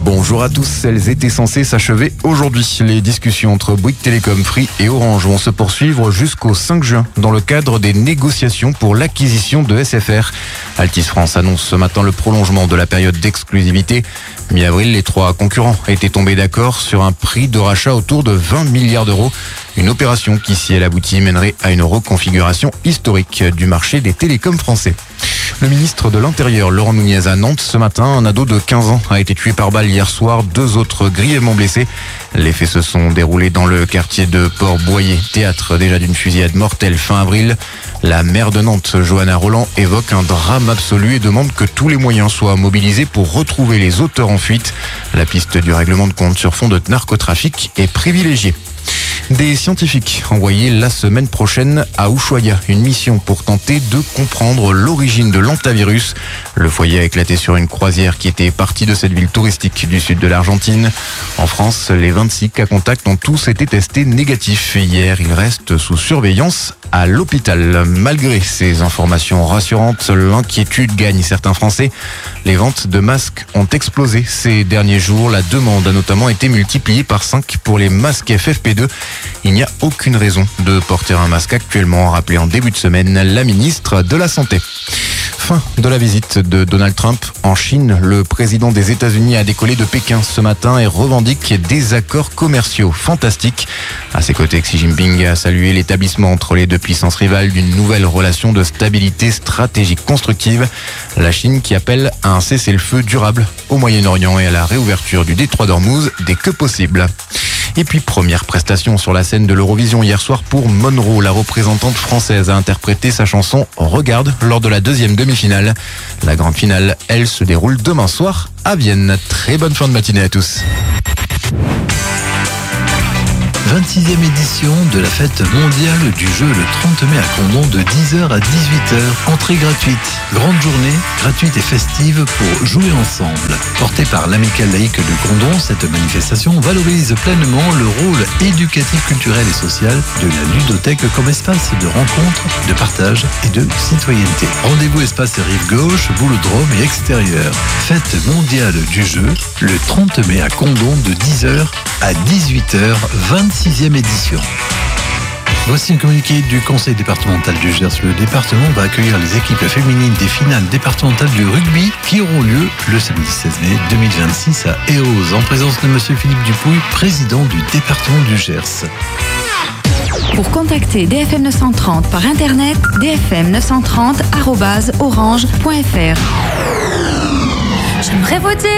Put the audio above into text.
Bonjour à tous, elles étaient censées s'achever aujourd'hui. Les discussions entre Bouygues Telecom, Free et Orange vont se poursuivre jusqu'au 5 juin dans le cadre des négociations pour l'acquisition de SFR. Altice France annonce ce matin le prolongement de la période d'exclusivité. Mi-avril, les trois concurrents étaient tombés d'accord sur un prix de rachat autour de 20 milliards d'euros. Une opération qui, si elle aboutit, mènerait à une reconfiguration historique du marché des télécoms français. Le ministre de l'Intérieur, Laurent Nunez, à Nantes, ce matin, un ado de 15 ans a été tué par balle hier soir, 2 autres grièvement blessés. Les faits se sont déroulés dans le quartier de Port-Boyer, théâtre déjà d'une fusillade mortelle fin avril. La maire de Nantes, Johanna Roland, évoque un drame absolu et demande que tous les moyens soient mobilisés pour retrouver les auteurs en fuite. La piste du règlement de compte sur fond de narcotrafic est privilégiée. Des scientifiques envoyés la semaine prochaine à Ushuaia, une mission pour tenter de comprendre l'origine de l'hantavirus. Le foyer a éclaté sur une croisière qui était partie de cette ville touristique du sud de l'Argentine. En France, les 26 cas contacts ont tous été testés négatifs. Hier, ils restent sous surveillance à l'hôpital. Malgré ces informations rassurantes, l'inquiétude gagne certains Français. Les ventes de masques ont explosé ces derniers jours. La demande a notamment été multipliée par 5 pour les masques FFP2. Il n'y a aucune raison de porter un masque actuellement, rappelé en début de semaine la ministre de la Santé. Fin de la visite de Donald Trump en Chine. Le président des États-Unis a décollé de Pékin ce matin et revendique des accords commerciaux fantastiques. À ses côtés, Xi Jinping a salué l'établissement entre les deux puissances rivales d'une nouvelle relation de stabilité stratégique constructive. La Chine qui appelle à un cessez-le-feu durable au Moyen-Orient et à la réouverture du détroit d'Ormuz dès que possible. Et puis, première prestation sur la scène de l'Eurovision hier soir pour Monroe. La représentante française a interprété sa chanson « Regarde » lors de la deuxième demi-finale. La grande finale, elle, se déroule demain soir à Vienne. Très bonne fin de matinée à tous. 26e édition de la fête mondiale du jeu le 30 mai à Condom de 10h à 18h. Entrée gratuite. Grande journée, gratuite et festive pour jouer ensemble. Portée par l'Amicale laïque de Condom, cette manifestation valorise pleinement le rôle éducatif, culturel et social de la ludothèque comme espace de rencontre, de partage et de citoyenneté. Rendez-vous espace rive gauche, boulodrome et extérieur. Fête mondiale du jeu le 30 mai à Condom de 10h à 18h, 26e édition. Voici un communiqué du conseil départemental du Gers. Le département va accueillir les équipes féminines des finales départementales du rugby qui auront lieu le samedi 16 mai 2026 à Eauze, en présence de monsieur Philippe Dupouille, président du département du Gers. Pour contacter DFM 930 par internet, dfm930@orange.fr. J'aimerais voter.